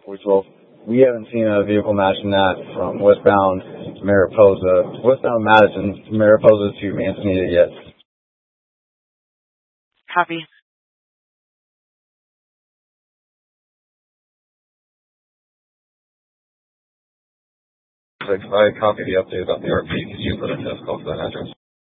412. We haven't seen a vehicle matching that from westbound Madison to Mariposa to Manzanita yet. Copy. I copy the update about the RP. Could you put a test call for that address?